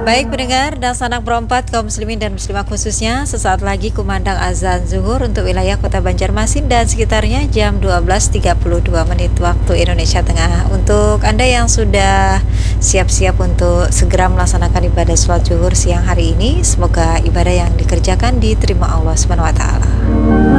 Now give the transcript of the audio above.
Baik pendengar dan sanak berempat kaum muslimin dan muslimah khususnya, sesaat lagi kumandang azan zuhur untuk wilayah kota Banjarmasin dan sekitarnya jam 12.32 menit waktu Indonesia Tengah. Untuk Anda yang sudah siap-siap untuk segera melaksanakan ibadah sholat zuhur siang hari ini, semoga ibadah yang dikerjakan diterima Allah SWT.